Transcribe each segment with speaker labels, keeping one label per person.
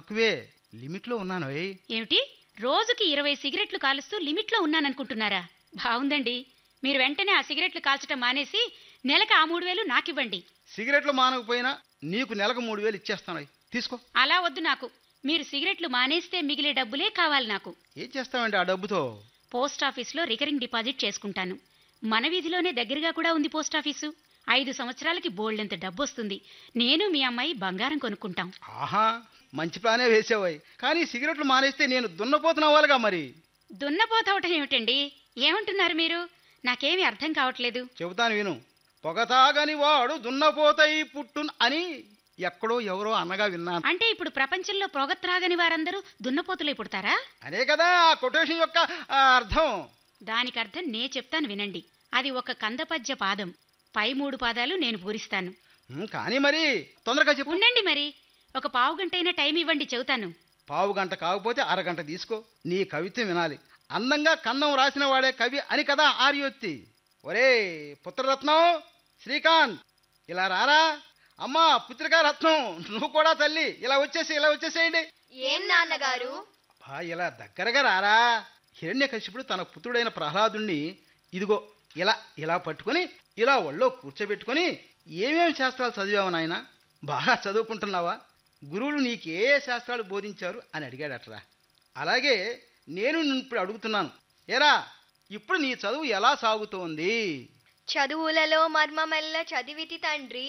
Speaker 1: తక్కువే, లిమిట్లో ఉన్నానోయ్.
Speaker 2: ఏమిటి, రోజుకి 20 సిగరెట్లు కాలుస్తూ లిమిట్లో ఉన్నాననుకుంటున్నారా? బావుందండి. మీరు వెంటనే ఆ సిగరెట్లు కాల్చడం మానేసి నెలకు ఆ 3000 నాకివ్వండి.
Speaker 1: సిగరెట్లు మానకపోయినా నీకు నెలకు 3000 ఇచ్చేస్తాను. తీసుకో.
Speaker 2: అలా వద్దు నాకు. మీరు సిగరెట్లు మానేస్తే మిగిలే డబ్బులే కావాలి నాకు.
Speaker 1: ఏం చేస్తావండి ఆ డబ్బుతో?
Speaker 2: పోస్టాఫీసులో రికరింగ్ డిపాజిట్ చేసుకుంటాను. మన వీధిలోనే దగ్గరగా కూడా ఉంది పోస్టాఫీసు. 5 సంవత్సరాలకి బోల్డెంత డబ్బొస్తుంది. నేను మీ అమ్మాయి బంగారం కొనుక్కుంటాం.
Speaker 1: ఆహా, మంచి ప్లానే వేసావాయి. కానీ సిగరెట్లు మానేస్తే నేను దున్నపోతున్నవాళ్ళుగా మరి.
Speaker 2: దున్నపోతవటం ఏమిటండి? ఏమంటున్నారు మీరు? నాకేమీ అర్థం కావట్లేదు.
Speaker 1: చెబుతాను విను. పొగ తాగని వాడు దున్నపోతై పుట్టున్ అని ఎక్కడో ఎవరో అన్నగా విన్నాను.
Speaker 2: అంటే ఇప్పుడు ప్రపంచంలో పొగ త్రాగని వారందరూ దున్నపోతులై పుడతారా?
Speaker 1: అదే కదా ఆ కొటేషన్ యొక్క అర్థం.
Speaker 2: దానికర్థం నే చెప్తాను వినండి. అది ఒక కందపద్య పాదం. పై 3 పాదాలు నేను పూరిస్తాను.
Speaker 1: కానీ మరి తొందరగా చెప్పు.
Speaker 2: ఉండండి మరి. ఒక పావుగంటైనా టైం ఇవ్వండి, చెబుతాను.
Speaker 1: పావు గంట కాకపోతే అరగంట తీసుకో. నీ కవిత్వం వినాలి. అందంగా కన్నం రాసిన వాడే కవి అని కదా ఆర్యోక్తి. ఒరే పుత్రరత్నం, శ్రీకాంత్, ఇలా రారా. అమ్మా పుత్రికా రత్నం, నువ్వు కూడా తల్లి, ఇలా వచ్చేసేయండి.
Speaker 3: ఏం నాన్నగారు?
Speaker 1: ఇలా దగ్గరగా రారా. హిరణ్యకశిపుడు తన పుత్రుడైన ప్రహ్లాదుణ్ణి ఇదిగో ఇలా పట్టుకుని ఇలా ఒళ్ళో కూర్చోబెట్టుకుని ఏమేమి శాస్త్రాలు చదివావు నాయన, బాగా చదువుకుంటున్నావా, గురువులు నీకే శాస్త్రాలు బోధించారు అని అడిగాడట్రా. అలాగే నేను ఇప్పుడు అడుగుతున్నాను, ఏరా ఇప్పుడు నీ చదువు ఎలా సాగుతోంది?
Speaker 3: చదువులలో మర్మమెల్ల చదివితి తండ్రి.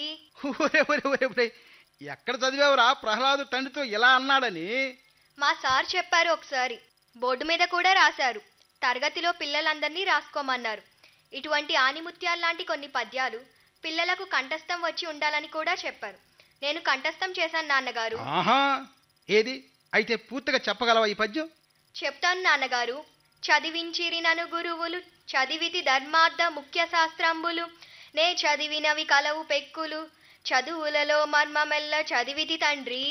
Speaker 1: ఒరే, ఎక్కడ చదివావురా ప్రహ్లాదు తండ్రితో ఇలా అన్నాడని?
Speaker 3: మా సార్ చెప్పారు ఒకసారి. బోర్డు మీద కూడా రాశారు. తరగతిలో పిల్లలందరినీ రాసుకోమన్నారు. ఇటువంటి ఆనిముత్యాల్లాంటి కొన్ని పద్యాలు పిల్లలకు కంఠస్థం వచ్చి ఉండాలని కూడా చెప్పారు. నేను కంఠస్థం చేశాను నాన్నగారు.
Speaker 1: ఆహా, ఏది అయితే పూర్తిగా చెప్పగలవా ఈ పద్యం?
Speaker 3: చెప్తాను నాన్నగారు. చదివించిరి నను గురువులు, చదివితి ధర్మార్థ ముఖ్య శాస్త్రంబులు, నే చదివినవి కలవు పెక్కులు, చదువులలో మర్మమెల్ల చదివితి తండ్రి.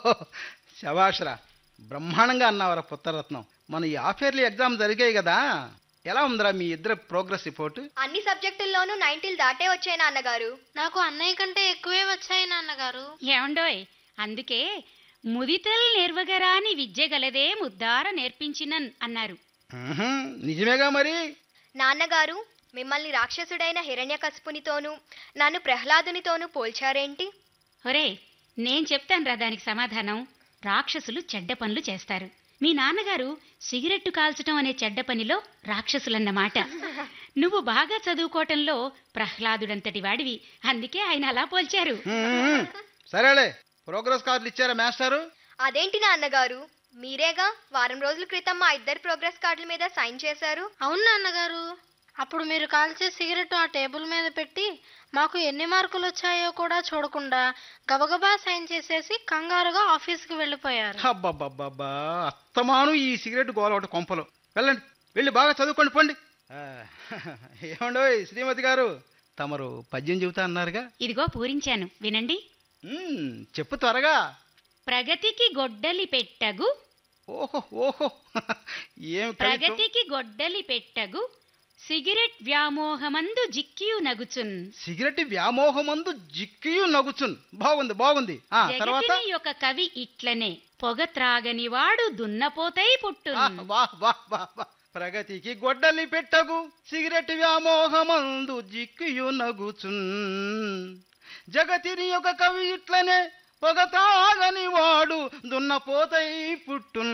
Speaker 1: శభాష్రా, బ్రహ్మాండంగా అన్నావరా పుత్రరత్నం. మన ఈ హాఫ్-ఇయర్లీ ఎగ్జామ్ జరిగాయి కదా, ఎలా ఉందిరా మీ ఇద్దరు ప్రోగ్రెస్ రిపోర్ట్?
Speaker 3: అన్ని సబ్జెక్టుల్లోనూ 90 దాటే వచ్చాయి నాన్నగారు.
Speaker 4: నాకు అన్నయ్య కంటే ఎక్కువే వచ్చాయి నాన్నగారు.
Speaker 2: ఏమండోయ్, అందుకే ముదితల్ నేర్వగరాని విద్య గలదే ముద్దార నేర్పించినన్ అన్నారు.
Speaker 1: నిజమేగా మరి.
Speaker 3: నాన్నగారు, మిమ్మల్ని రాక్షసుడైన హిరణ్యకశిపునితోనూ నన్ను ప్రహ్లాదునితోనూ పోల్చారేంటి?
Speaker 2: ఒరే, నేను చెప్తానురా దానికి సమాధానం. రాక్షసులు చెడ్డ పనులు చేస్తారు. మీ నాన్నగారు సిగరెట్టు కాల్చటం అనే చెడ్డ పనిలో రాక్షసులన్నమాట. నువ్వు బాగా చదువుకోవటంలో ప్రహ్లాదుడంతటి వాడివి, అందుకే ఆయన అలా పోల్చారు.
Speaker 1: సరేలే, ప్రోగ్రెస్ కార్డులు ఇచ్చారా మాస్టారు?
Speaker 3: అదేంటి నాన్నగారు, మీరేగా వారం రోజుల క్రితం మా ఇద్దరి ప్రోగ్రెస్ కార్డుల మీద సైన్ చేశారు.
Speaker 4: అవును నాన్నగారు. అప్పుడు మీరు కాల్చే సిగరెట్ ఆ టేబుల్ మీద పెట్టి మాకు ఎన్ని మార్కులు వచ్చాయో కూడా చూడకుండా గబగబా సైన్ చేసేసి కంగారుగా ఆఫీస్కి వెళ్ళిపోయారు.
Speaker 1: అబ్బబ్బబ్బబ్బా, అత్తమాను ఈ సిగరెట్ గోల ఒకటి కొంపలో. వెళ్ళండి, వెళ్ళి బాగా చదువుకోండి పోండి. ఏమండోయ్ శ్రీమతి గారు, తమరు పద్యం చెబుతా అన్నారుగా?
Speaker 2: ఇదిగో పూరించాను, వినండి.
Speaker 1: చెప్పు త్వరగా.
Speaker 2: ప్రగతికి గొడ్డలి పెట్టగు.
Speaker 1: ఓహో, ఏం
Speaker 2: ప్రగతికి గొడ్డలి పెట్టగు, సిగరెట్ వ్యామోహమందు జిక్కియు నగుచున్.
Speaker 1: సిగరెట్ వ్యామోహమందు జిక్కియు నగుచున్. బాగుంది. తర్వాత
Speaker 2: ఒక కవి ఇట్లనే, పొగ త్రాగని వాడు దున్నపోతై పుట్టు.
Speaker 1: ప్రగతికి గొడ్డలి పెట్టగు, సిగరెట్ వ్యామోహమందు జిక్కియు నగుచున్. జగతిని ఒక కవి ఇట్లనే, పొగ తాగని వాడు దున్నపోతై పుట్టున్.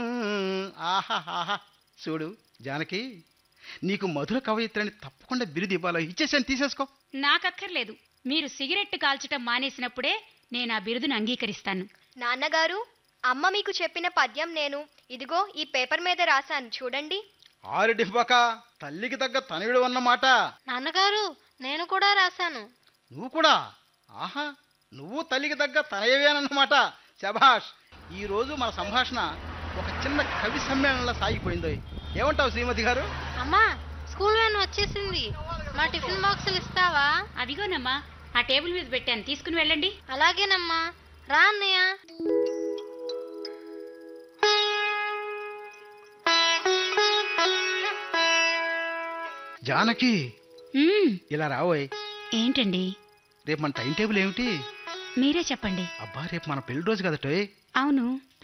Speaker 1: ఆహాహా, చూడు జానకి, నీకు మధుర కవయిత్రని తప్పకుండా బిరుదు ఇవ్వాలో. ఇచ్చేసాను, తీసేసుకో.
Speaker 2: నాకక్కర్లేదు. మీరు సిగరెట్ కాల్చటం మానేసినప్పుడే నేను ఆ బిరుదును అంగీకరిస్తాను.
Speaker 3: నాన్నగారు, అమ్మ మీకు చెప్పిన పద్యం నేను ఇదిగో ఈ పేపర్ మీద రాశాను, చూడండి.
Speaker 1: ఆరిడివ్వక, తల్లికి తగ్గ తనయుడు అన్నమాట.
Speaker 4: నాన్నగారు, నేను కూడా రాశాను.
Speaker 1: నువ్వు కూడా? ఆహా, నువ్వు తల్లికి తగ్గ తనయవేనన్నమాట. శభాష్. ఈ రోజు మన సంభాషణ ఒక చిన్న కవి సమ్మేళనంలో సాగిపోయిందో. ఏమంటావు శ్రీమతి గారు?
Speaker 4: అమ్మా, స్కూల్ వ్యాన్ వచ్చేసింది. మా టిఫిన్ బాక్సులు ఇస్తావా?
Speaker 2: అవిగోనమ్మా, ఆ టేబుల్ మీద పెట్టాను, తీసుకుని వెళ్ళండి.
Speaker 4: అలాగేనమ్మా, రా అన్నయ్య.
Speaker 1: జానకి, ఇలా రావోయ్.
Speaker 2: ఏంటండి?
Speaker 1: రేపు మన టైం టేబుల్ ఏమిటి?
Speaker 2: మీరే చెప్పండి.
Speaker 1: అబ్బా, రేపు మన పెళ్లి రోజు కదటోయ్.
Speaker 2: అవును.